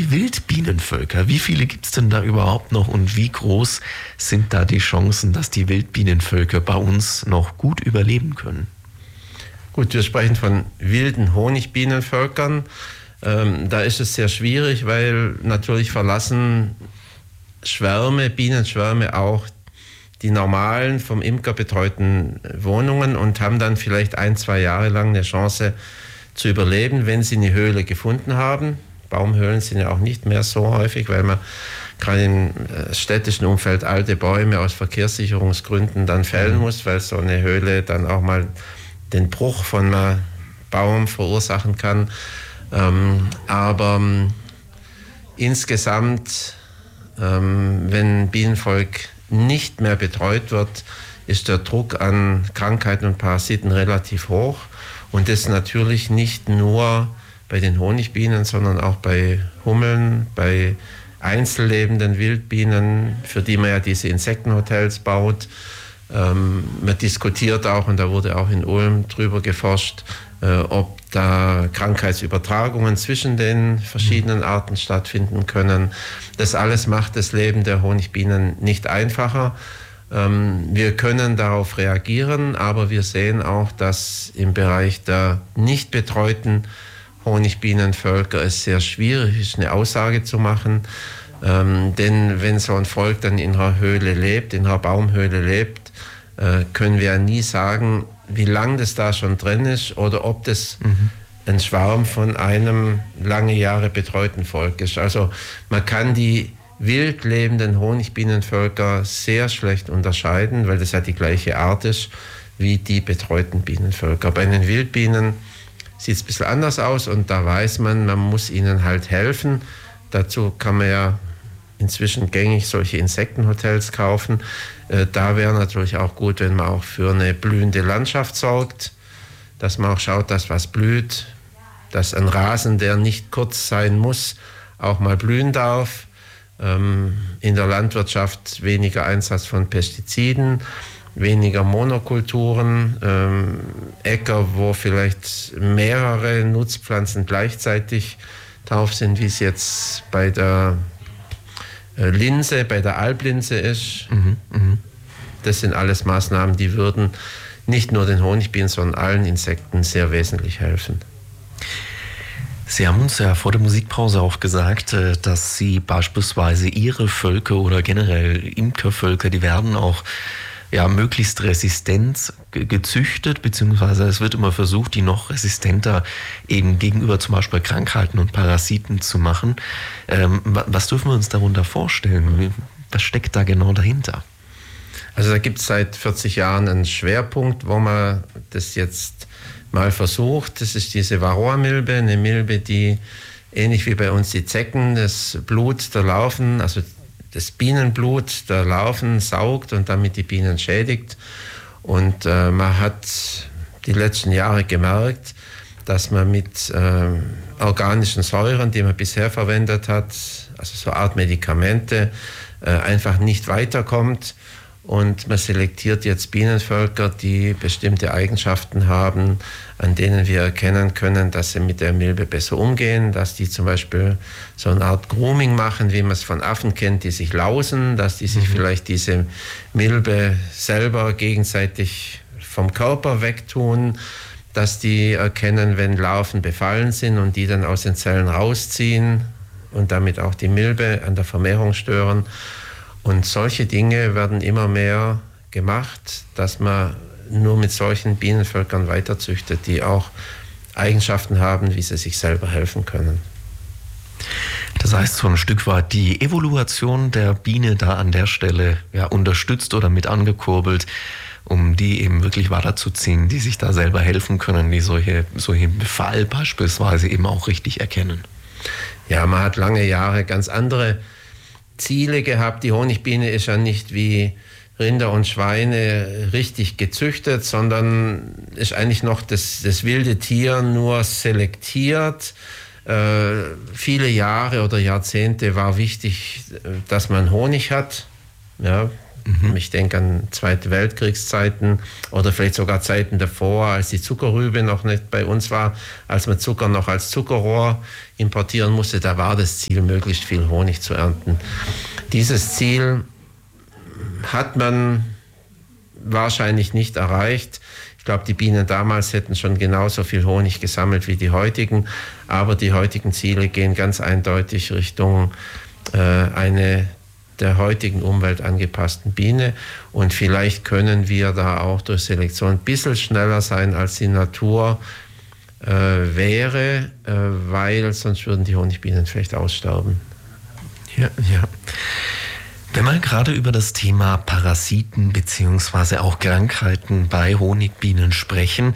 Die Wildbienenvölker, wie viele gibt es denn da überhaupt noch und wie groß sind da die Chancen, dass die Wildbienenvölker bei uns noch gut überleben können? Gut, wir sprechen von wilden Honigbienenvölkern. Da ist es sehr schwierig, weil natürlich verlassen Bienenschwärme auch die normalen, vom Imker betreuten Wohnungen und haben dann vielleicht 1-2 Jahre lang eine Chance zu überleben, wenn sie eine Höhle gefunden haben. Baumhöhlen sind ja auch nicht mehr so häufig, weil man gerade im städtischen Umfeld alte Bäume aus Verkehrssicherungsgründen dann fällen muss, weil so eine Höhle dann auch mal den Bruch von einem Baum verursachen kann. Aber insgesamt, wenn Bienenvolk nicht mehr betreut wird, ist der Druck an Krankheiten und Parasiten relativ hoch. Und das natürlich nicht nur bei den Honigbienen, sondern auch bei Hummeln, bei einzellebenden Wildbienen, für die man ja diese Insektenhotels baut. Man diskutiert auch, und da wurde auch in Ulm drüber geforscht, ob da Krankheitsübertragungen zwischen den verschiedenen Arten stattfinden können. Das alles macht das Leben der Honigbienen nicht einfacher. Wir können darauf reagieren, aber wir sehen auch, dass im Bereich der nicht betreuten Honigbienenvölker es sehr schwierig ist, eine Aussage zu machen. Denn wenn so ein Volk dann in einer Höhle lebt, in einer Baumhöhle lebt, können wir ja nie sagen, wie lange das da schon drin ist oder ob das ein Schwarm von einem lange Jahre betreuten Volk ist. Also man kann die wild lebenden Honigbienenvölker sehr schlecht unterscheiden, weil das ja die gleiche Art ist wie die betreuten Bienenvölker. Bei den Wildbienen sieht es ein bisschen anders aus und da weiß man, man muss ihnen halt helfen. Dazu kann man ja inzwischen gängig solche Insektenhotels kaufen. Da wäre natürlich auch gut, wenn man auch für eine blühende Landschaft sorgt, dass man auch schaut, dass was blüht, dass ein Rasen, der nicht kurz sein muss, auch mal blühen darf. In der Landwirtschaft weniger Einsatz von Pestiziden, weniger Monokulturen, Äcker, wo vielleicht mehrere Nutzpflanzen gleichzeitig drauf sind, wie es jetzt bei der Linse, bei der Alplinse ist. Das sind alles Maßnahmen, die würden nicht nur den Honigbienen, sondern allen Insekten sehr wesentlich helfen. Sie haben uns ja vor der Musikpause auch gesagt, dass Sie beispielsweise Ihre Völker oder generell Imkervölker, die werden auch möglichst resistent gezüchtet, beziehungsweise es wird immer versucht, die noch resistenter eben gegenüber zum Beispiel Krankheiten und Parasiten zu machen. Was dürfen wir uns darunter vorstellen? Was steckt da genau dahinter? Also da gibt es seit 40 Jahren einen Schwerpunkt, wo man das jetzt mal versucht. Das ist diese Varroa-Milbe, eine Milbe, die ähnlich wie bei uns die Zecken das Blut der Larven, also das Bienenblut der Larven saugt und damit die Bienen schädigt. Und man hat die letzten Jahre gemerkt, dass man mit organischen Säuren, die man bisher verwendet hat, also so eine Art Medikamente, einfach nicht weiterkommt. Und man selektiert jetzt Bienenvölker, die bestimmte Eigenschaften haben, an denen wir erkennen können, dass sie mit der Milbe besser umgehen, dass die zum Beispiel so eine Art Grooming machen, wie man es von Affen kennt, die sich lausen, dass die sich vielleicht diese Milbe selber gegenseitig vom Körper wegtun, dass die erkennen, wenn Larven befallen sind und die dann aus den Zellen rausziehen und damit auch die Milbe an der Vermehrung stören. Und solche Dinge werden immer mehr gemacht, dass man nur mit solchen Bienenvölkern weiterzüchtet, die auch Eigenschaften haben, wie sie sich selber helfen können. Das heißt, so ein Stück weit die Evolution der Biene da an der Stelle unterstützt oder mit angekurbelt, um die eben wirklich weiterzuziehen, die sich da selber helfen können, die solche Befall beispielsweise eben auch richtig erkennen. Ja, man hat lange Jahre ganz andere Ziele gehabt. Die Honigbiene ist ja nicht wie Rinder und Schweine richtig gezüchtet, sondern ist eigentlich noch das wilde Tier nur selektiert. Viele Jahre oder Jahrzehnte war wichtig, dass man Honig hat. Ja, Ich denke an Zweite Weltkriegszeiten oder vielleicht sogar Zeiten davor, als die Zuckerrübe noch nicht bei uns war, als man Zucker noch als Zuckerrohr importieren musste. Da war das Ziel, möglichst viel Honig zu ernten. Dieses Ziel hat man wahrscheinlich nicht erreicht. Ich glaube, die Bienen damals hätten schon genauso viel Honig gesammelt wie die heutigen, aber die heutigen Ziele gehen ganz eindeutig Richtung eine der heutigen Umwelt angepassten Biene, und vielleicht können wir da auch durch Selektion ein bisschen schneller sein, als die Natur wäre, weil sonst würden die Honigbienen vielleicht aussterben. Ja. Wenn wir gerade über das Thema Parasiten bzw. auch Krankheiten bei Honigbienen sprechen,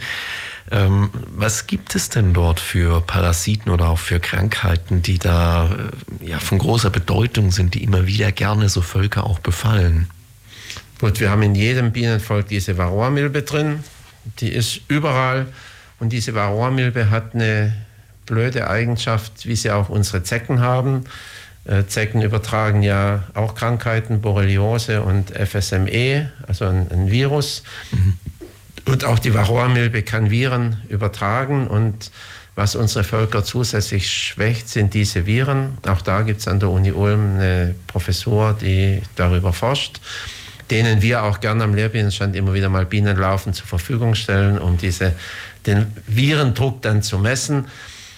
was gibt es denn dort für Parasiten oder auch für Krankheiten, die da von großer Bedeutung sind, die immer wieder gerne so Völker auch befallen? Gut, wir haben in jedem Bienenvolk diese Varroamilbe drin. Die ist überall, und diese Varroamilbe hat eine blöde Eigenschaft, wie sie auch unsere Zecken haben. Zecken übertragen ja auch Krankheiten, Borreliose und FSME, also ein Virus. Und auch die Varroamilbe kann Viren übertragen, und was unsere Völker zusätzlich schwächt, sind diese Viren. Auch da gibt es an der Uni Ulm eine Professur, die darüber forscht, denen wir auch gerne am Lehrbienenstand immer wieder mal Bienenlarven zur Verfügung stellen, um den Virendruck dann zu messen.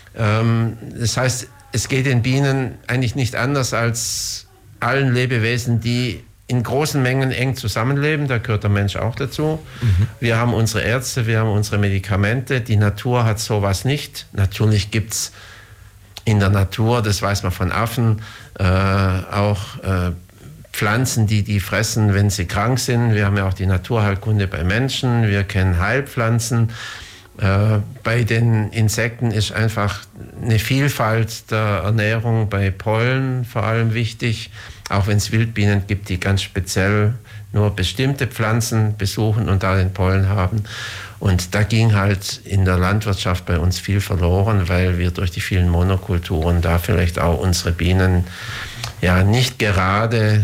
Das heißt, es geht den Bienen eigentlich nicht anders als allen Lebewesen, die in großen Mengen eng zusammenleben. Da gehört der Mensch auch dazu. Wir haben unsere Ärzte, wir haben unsere Medikamente. Die Natur hat sowas nicht. Natürlich gibt es in der Natur, das weiß man von Affen, auch Pflanzen, die fressen, wenn sie krank sind. Wir haben ja auch die Naturheilkunde bei Menschen. Wir kennen Heilpflanzen. Bei den Insekten ist einfach eine Vielfalt der Ernährung bei Pollen vor allem wichtig, auch wenn es Wildbienen gibt, die ganz speziell nur bestimmte Pflanzen besuchen und da den Pollen haben. Und da ging halt in der Landwirtschaft bei uns viel verloren, weil wir durch die vielen Monokulturen da vielleicht auch unsere Bienen ja nicht gerade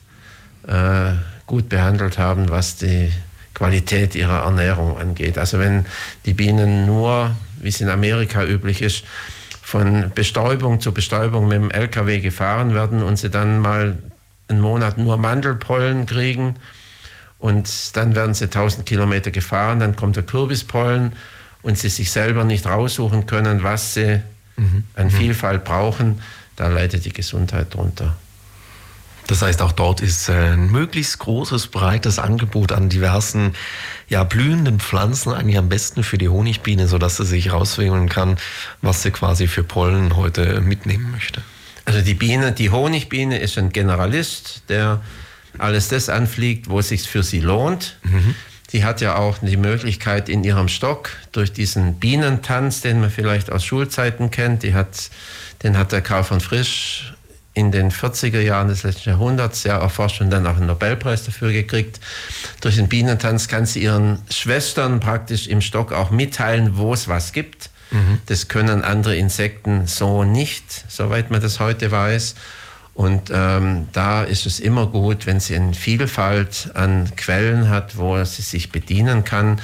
gut behandelt haben, was die Qualität ihrer Ernährung angeht. Also wenn die Bienen nur, wie es in Amerika üblich ist, von Bestäubung zu Bestäubung mit dem LKW gefahren werden und sie dann mal einen Monat nur Mandelpollen kriegen und dann werden sie 1000 Kilometer gefahren, dann kommt der Kürbispollen und sie sich selber nicht raussuchen können, was sie an Vielfalt brauchen, da leidet die Gesundheit drunter. Das heißt, auch dort ist ein möglichst großes, breites Angebot an diversen, blühenden Pflanzen eigentlich am besten für die Honigbiene, sodass sie sich rauswählen kann, was sie quasi für Pollen heute mitnehmen möchte. Also die Honigbiene ist ein Generalist, der alles das anfliegt, wo es sich für sie lohnt. Die hat ja auch die Möglichkeit in ihrem Stock durch diesen Bienentanz, den man vielleicht aus Schulzeiten kennt, den hat der Karl von Frisch in den 40er Jahren des letzten Jahrhunderts sehr erforscht und dann auch einen Nobelpreis dafür gekriegt. Durch den Bienentanz kann sie ihren Schwestern praktisch im Stock auch mitteilen, wo es was gibt. Das können andere Insekten so nicht, soweit man das heute weiß. Und da ist es immer gut, wenn sie eine Vielfalt an Quellen hat, wo sie sich bedienen kann.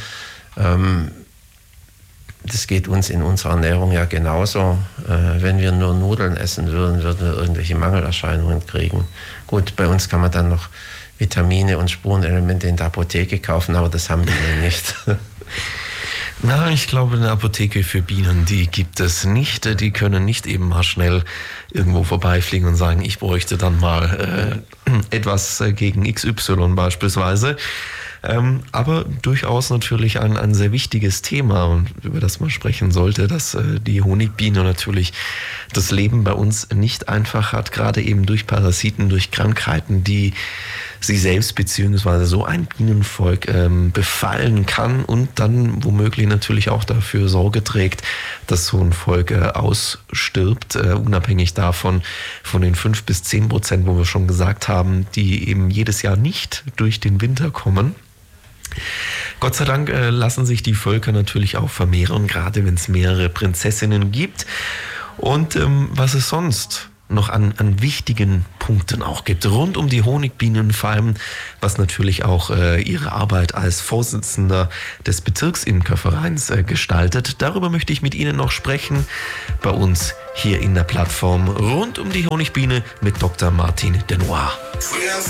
Das geht uns in unserer Ernährung ja genauso. Wenn wir nur Nudeln essen würden, würden wir irgendwelche Mangelerscheinungen kriegen. Gut, bei uns kann man dann noch Vitamine und Spurenelemente in der Apotheke kaufen, aber das haben wir nicht. Na, ich glaube, eine Apotheke für Bienen, die gibt es nicht. Die können nicht eben mal schnell irgendwo vorbeifliegen und sagen, ich bräuchte dann mal etwas gegen XY beispielsweise. Aber durchaus natürlich ein sehr wichtiges Thema, und über das man sprechen sollte, dass die Honigbiene natürlich das Leben bei uns nicht einfach hat, gerade eben durch Parasiten, durch Krankheiten, die sie selbst bzw. so ein Bienenvolk befallen kann und dann womöglich natürlich auch dafür Sorge trägt, dass so ein Volk ausstirbt, unabhängig davon von den 5-10%, wo wir schon gesagt haben, die eben jedes Jahr nicht durch den Winter kommen. Gott sei Dank lassen sich die Völker natürlich auch vermehren, gerade wenn es mehrere Prinzessinnen gibt. Und was ist sonst? noch an wichtigen Punkten auch gibt, rund um die Honigbienen, vor allem was natürlich auch Ihre Arbeit als Vorsitzender des Bezirksimkervereins gestaltet. Darüber möchte ich mit Ihnen noch sprechen, bei uns hier in der Plattform rund um die Honigbiene mit Dr. Martin Denoir.